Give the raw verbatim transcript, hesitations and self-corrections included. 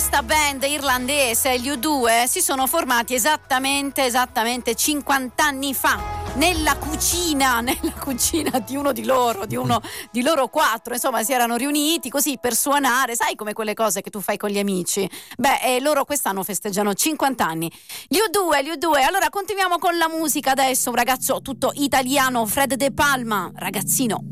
questa band irlandese, gli U due, si sono formati esattamente, esattamente cinquanta anni fa. Nella cucina, nella cucina di uno di loro, di uno di loro quattro, insomma, si erano riuniti così per suonare, sai, come quelle cose che tu fai con gli amici. Beh, e loro quest'anno festeggiano cinquanta anni. Gli U due, gli U due. Allora continuiamo con la musica adesso, un ragazzo tutto italiano, Fred De Palma, Ragazzino.